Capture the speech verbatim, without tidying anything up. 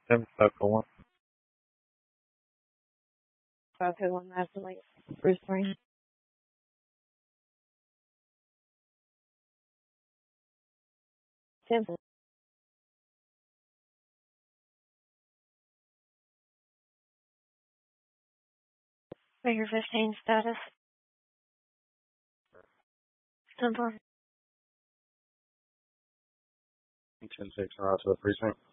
Seven five four one. Five two one Master Lake, Bruce Green. Temple. Figure fifteen status. Temple. Ten six, right to the precinct.